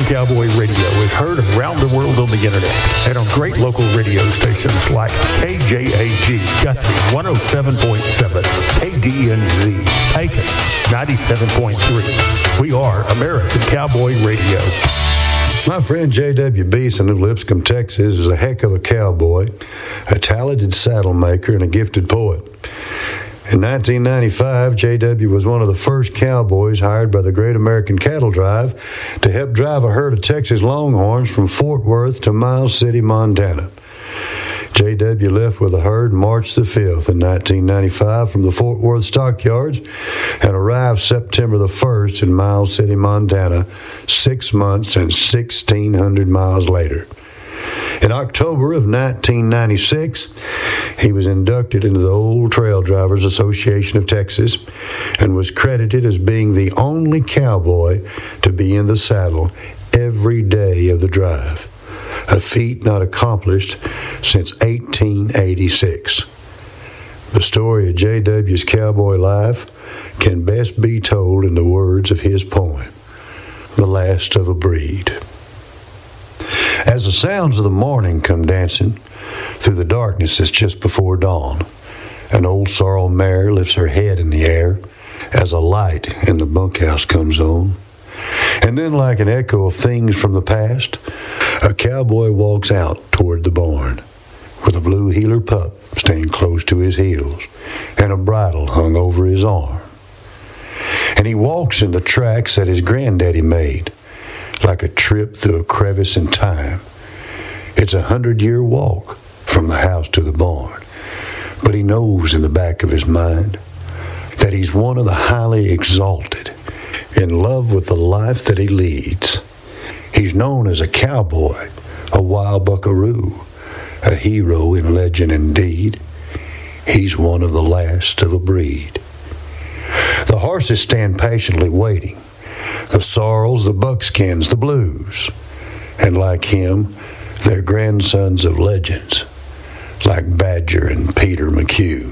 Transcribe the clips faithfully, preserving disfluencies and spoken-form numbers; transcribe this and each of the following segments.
Cowboy Radio is heard around the world on the internet and on great local radio stations like K J A G, Guthrie one oh seven point seven, K D N Z, Pecos ninety-seven point three. We are American Cowboy Radio. My friend J W Beeson of Lipscomb, Texas, is a heck of a cowboy, a talented saddle maker, and a gifted poet. In nineteen ninety-five, J W was one of the first cowboys hired by the Great American Cattle Drive to help drive a herd of Texas Longhorns from Fort Worth to Miles City, Montana. J W left with the herd March the fifth in nineteen ninety-five from the Fort Worth stockyards and arrived September the first in Miles City, Montana, six months and sixteen hundred miles later. In October of nineteen ninety-six, he was inducted into the Old Trail Drivers Association of Texas and was credited as being the only cowboy to be in the saddle every day of the drive, a feat not accomplished since eighteen eighty-six. The story of J W's cowboy life can best be told in the words of his poem, The Last of a Breed. As the sounds of the morning come dancing through the darkness that's just before dawn, an old sorrel mare lifts her head in the air as a light in the bunkhouse comes on. And then, like an echo of things from the past, a cowboy walks out toward the barn with a blue heeler pup staying close to his heels and a bridle hung over his arm. And he walks in the tracks that his granddaddy made, like a trip through a crevice in time. It's a hundred-year walk from the house to the barn, but he knows in the back of his mind that he's one of the highly exalted, in love with the life that he leads. He's known as a cowboy, a wild buckaroo, a hero in legend and deed. He's one of the last of a breed. The horses stand patiently waiting, the sorrels, the buckskins, the blues, and like him, they're grandsons of legends, like Badger and Peter McHugh.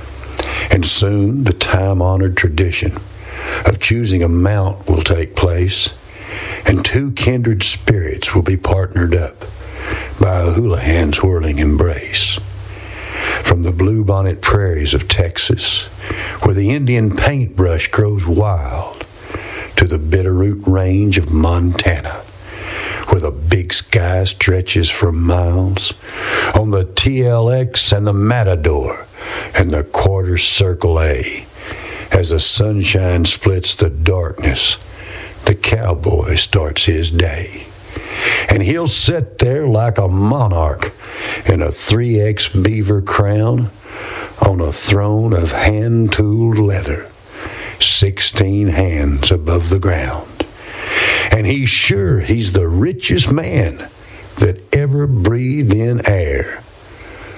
And soon the time-honored tradition of choosing a mount will take place, and two kindred spirits will be partnered up by a Houlihan's whirling embrace. From the bluebonnet prairies of Texas, where the Indian paintbrush grows wild, to the Bitterroot Range of Montana, where the big sky stretches for miles, on the T L X and the Matador and the Quarter Circle A, as the sunshine splits the darkness, the cowboy starts his day. And he'll sit there like a monarch in a three X beaver crown on a throne of hand-tooled leather, sixteen hands above the ground. And he's sure he's the richest man that ever breathed in air,